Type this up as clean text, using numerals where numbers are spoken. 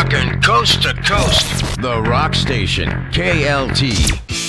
Rockin' coast to coast. The Rock Station, KLT.